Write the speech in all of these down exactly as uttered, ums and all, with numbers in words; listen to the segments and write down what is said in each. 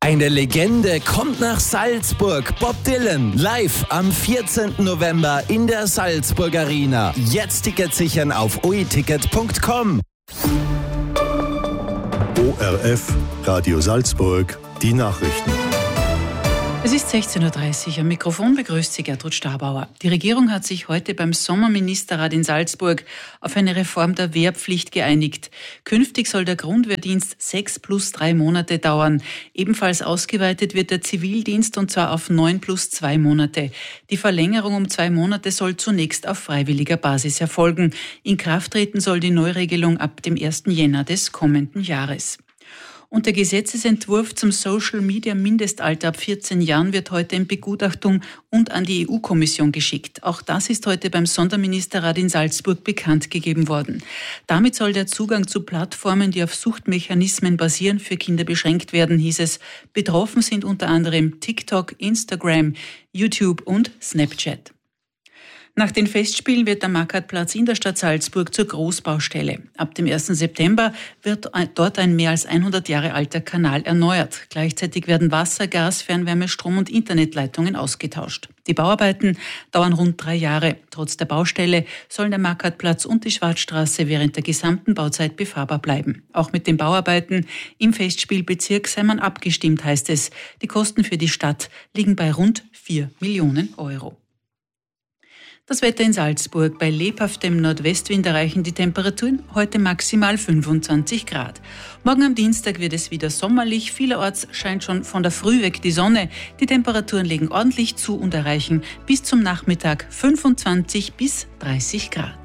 Eine Legende kommt nach Salzburg. Bob Dylan live am vierzehnten November in der Salzburg Arena. Jetzt Tickets sichern auf o e ticket punkt com. O R F, Radio Salzburg, die Nachrichten. Es ist sechzehn Uhr dreißig. Am Mikrofon begrüßt Sie Gertrud Stabauer. Die Regierung hat sich heute beim Sommerministerrat in Salzburg auf eine Reform der Wehrpflicht geeinigt. Künftig soll der Grundwehrdienst sechs plus drei Monate dauern. Ebenfalls ausgeweitet wird der Zivildienst und zwar auf neun plus zwei Monate. Die Verlängerung um zwei Monate soll zunächst auf freiwilliger Basis erfolgen. In Kraft treten soll die Neuregelung ab dem ersten Jänner des kommenden Jahres. Und der Gesetzesentwurf zum Social-Media-Mindestalter ab vierzehn Jahren wird heute in Begutachtung und an die E U-Kommission geschickt. Auch das ist heute beim Sonderministerrat in Salzburg bekannt gegeben worden. Damit soll der Zugang zu Plattformen, die auf Suchtmechanismen basieren, für Kinder beschränkt werden, hieß es. Betroffen sind unter anderem TikTok, Instagram, YouTube und Snapchat. Nach den Festspielen wird der Markratplatz in der Stadt Salzburg zur Großbaustelle. Ab dem ersten September wird dort ein mehr als hundert Jahre alter Kanal erneuert. Gleichzeitig werden Wasser, Gas, Fernwärme, Strom und Internetleitungen ausgetauscht. Die Bauarbeiten dauern rund drei Jahre. Trotz der Baustelle sollen der Markratplatz und die Schwarzstraße während der gesamten Bauzeit befahrbar bleiben. Auch mit den Bauarbeiten im Festspielbezirk sei man abgestimmt, heißt es. Die Kosten für die Stadt liegen bei rund vier Millionen Euro. Das Wetter in Salzburg. Bei lebhaftem Nordwestwind erreichen die Temperaturen heute maximal fünfundzwanzig Grad. Morgen am Dienstag wird es wieder sommerlich. Vielerorts scheint schon von der Früh weg die Sonne. Die Temperaturen legen ordentlich zu und erreichen bis zum Nachmittag fünfundzwanzig bis dreißig Grad.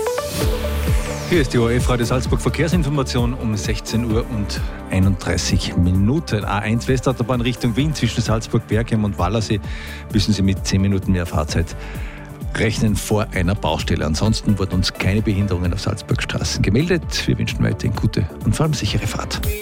Hier ist die O R F Radio Salzburg Verkehrsinformation um sechzehn Uhr und einunddreißig Minuten. A eins Westautobahn Richtung Wien zwischen Salzburg, Bergheim und Wallersee müssen Sie mit zehn Minuten mehr Fahrzeit rechnen vor einer Baustelle. Ansonsten wurden uns keine Behinderungen auf Salzburg Straßen gemeldet. Wir wünschen weiterhin gute und vor allem sichere Fahrt.